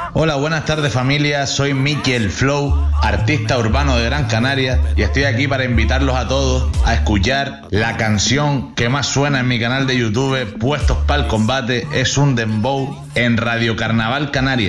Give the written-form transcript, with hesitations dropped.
Hola, buenas tardes familia, soy Miki el Flow, artista urbano de Gran Canaria y estoy aquí para invitarlos a todos a escuchar la canción que más suena en mi canal de YouTube, Puestos para el Combate, es un dembow en Radio Carnaval Canarias.